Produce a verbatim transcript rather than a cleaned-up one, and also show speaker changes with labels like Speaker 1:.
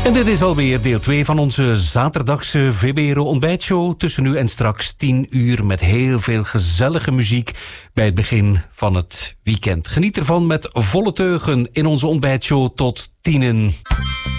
Speaker 1: En dit is alweer deel twee van onze zaterdagse V B R O ontbijtshow. Tussen nu en straks tien uur met heel veel gezellige muziek bij het begin van het weekend. Geniet ervan met volle teugen in onze ontbijtshow tot tienen.